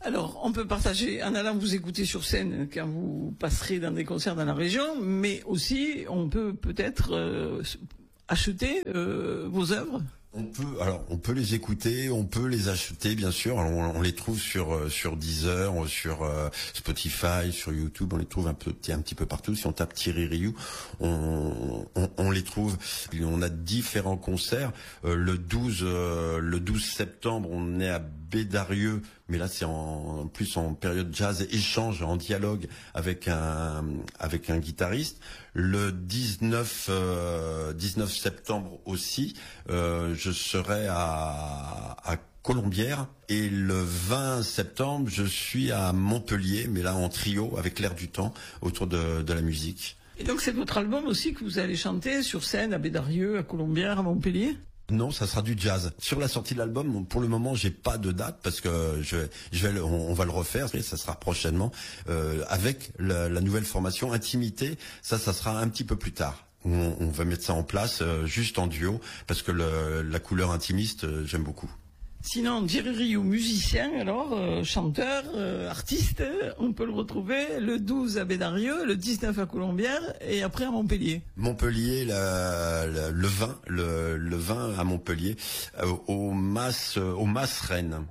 Alors, on peut partager en allant vous écouter sur scène quand vous passerez dans des concerts dans la région, mais aussi on peut peut-être acheter vos œuvres. On peut les écouter, on peut les acheter, bien sûr. Alors, on les trouve sur Deezer, sur Spotify, sur YouTube. On les trouve un petit peu partout. Si on tape Thierry Rioux, on les trouve. On a différents concerts. Le 12 septembre, on est à Bédarieux, mais là c'est en plus en période jazz échange, en dialogue avec un guitariste. Le 19 septembre aussi, je serai à Colombières, et le 20 septembre, je suis à Montpellier, mais là en trio avec l'air du temps autour de la musique. Et donc c'est votre album aussi que vous allez chanter sur scène à Bédarieux, à Colombières, à Montpellier? Non, ça sera du jazz. Sur la sortie de l'album, pour le moment, j'ai pas de date parce que on va le refaire, et ça sera prochainement avec la nouvelle formation Intimité. Ça sera un petit peu plus tard. On va mettre ça en place juste en duo parce que la couleur intimiste, j'aime beaucoup. Sinon, Thierry Rioux, musicien, alors, chanteur, artiste, on peut le retrouver le 12 à Bédarieux, le 19 à Colombières et après à Montpellier. Montpellier, le 20 à Montpellier, au Mas Rennes,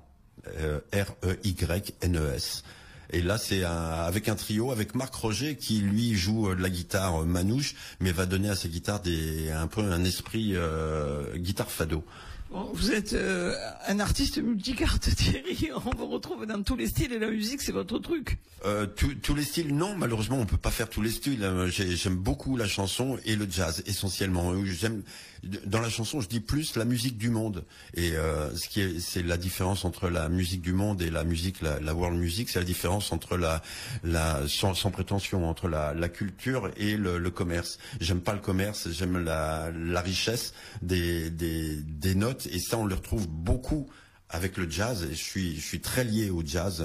R-E-Y-N-E-S. Et là, c'est avec un trio, avec Marc Roger, qui lui joue de la guitare manouche, mais va donner à sa guitare un peu un esprit guitare fado. Bon, vous êtes un artiste multicarte, Thierry. On vous retrouve dans tous les styles et la musique, c'est votre truc. Tous les styles, non. Malheureusement, on peut pas faire tous les styles. J'aime beaucoup la chanson et le jazz, essentiellement. Dans la chanson, je dis plus la musique du monde. Et c'est la différence entre la musique du monde et la musique, la world music. C'est la différence entre sans prétention, entre la culture et le commerce. J'aime pas le commerce. J'aime la richesse des notes. Et ça, on le retrouve beaucoup avec le jazz. Et je suis très lié au jazz.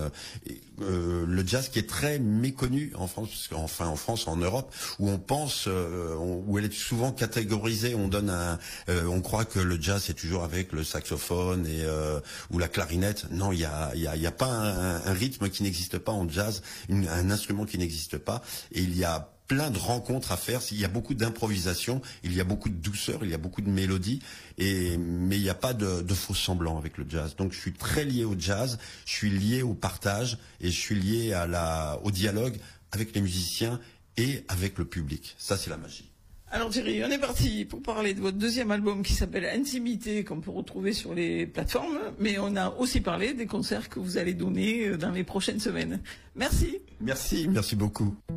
Le jazz qui est très méconnu en France, en France, en Europe, où on pense, où elle est souvent catégorisée. On croit que le jazz c'est toujours avec le saxophone ou la clarinette. Non, il y a pas un rythme qui n'existe pas en jazz, un instrument qui n'existe pas. Et il y a plein de rencontres à faire. Il y a beaucoup d'improvisation, il y a beaucoup de douceur, il y a beaucoup de mélodie, mais il n'y a pas de faux semblants avec le jazz. Donc je suis très lié au jazz, je suis lié au partage et je suis lié au dialogue avec les musiciens et avec le public. Ça, c'est la magie. Alors Thierry, on est parti pour parler de votre deuxième album qui s'appelle Intimité, qu'on peut retrouver sur les plateformes, mais on a aussi parlé des concerts que vous allez donner dans les prochaines semaines. Merci. Merci beaucoup.